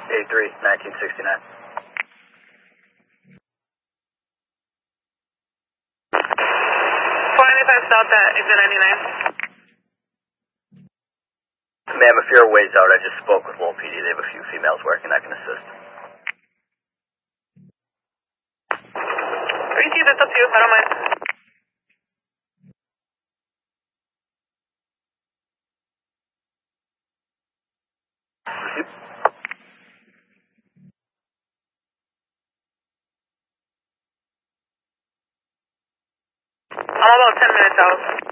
A3, 1969. South at exit 99. Ma'am, if you're a ways out, I just spoke with Lowell PD. They have a few females working that can assist. Receive, that's up to you. I don't mind. I'm about 10 minutes out.